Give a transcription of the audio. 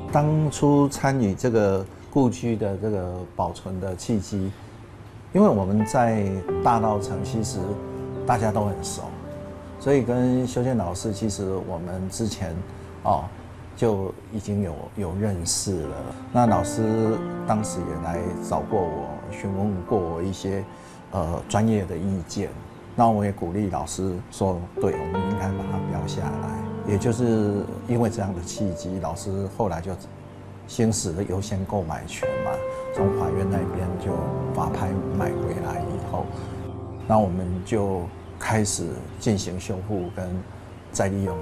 当初参与这个故居的这个保存的契机，因为我们在大稻埕其实大家都很熟，所以跟修宪老师其实我们之前就已经有认识了。那老师当时也来找过我，询问过我一些专业的意见。那我也鼓励老师说，对，我们应该把它标下来。也就是因为这样的契机，老师后来就行使了优先购买权嘛，从法院那边就法拍买回来以后，那我们就开始进行修复跟再利用。